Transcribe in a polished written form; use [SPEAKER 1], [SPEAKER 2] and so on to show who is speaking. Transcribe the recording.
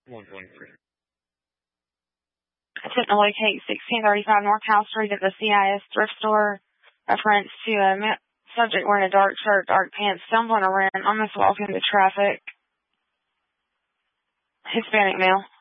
[SPEAKER 1] 123.
[SPEAKER 2] Attempt to locate 1635 North House Street at the CIS thrift store. Reference to a subject wearing a dark shirt, dark pants, stumbling around, almost walking into traffic. Hispanic male.